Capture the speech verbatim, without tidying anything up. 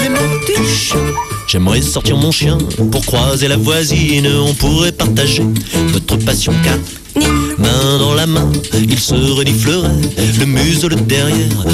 J'aimerais sortir mon chien pour croiser la voisine. On pourrait partager notre passion car main dans la main, il se reniflerait le museau derrière.